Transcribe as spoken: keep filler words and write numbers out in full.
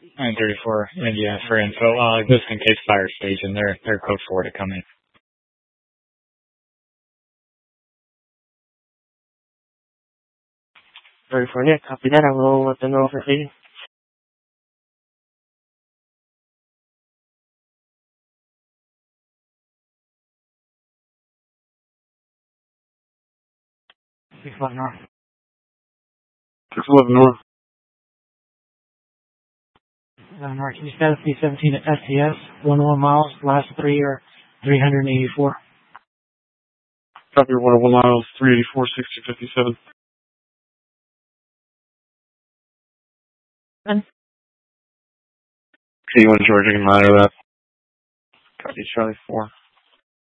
nine thirty-four, India for info. Uh, just in case fire station, they're, they're code four to come in. thirty-four, Nick, copy that. I will let them know for you. six eleven North. six eleven North. eleven North, can you status B seventeen at S T S, one oh one miles, last three are three hundred eighty-four. Copy one oh one miles, three eighty-four, sixty fifty-seven. And? K one Georgia can monitor that. Copy Charlie four.